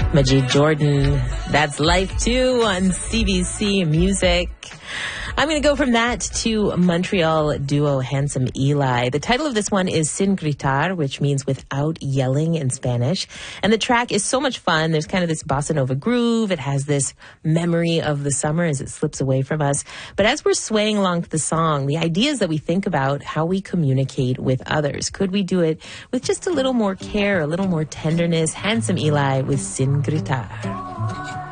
Majid Jordan. That's Life 2 on CBC Music. I'm going to go from that to Montreal duo Handsome Eli. The title of this one is Sin Gritar, which means without yelling in Spanish. And the track is so much fun. There's kind of this bossa nova groove. It has this memory of the summer as it slips away from us. But as we're swaying along to the song, the idea is that we think about how we communicate with others. Could we do it with just a little more care, a little more tenderness? Handsome Eli with Sin Gritar.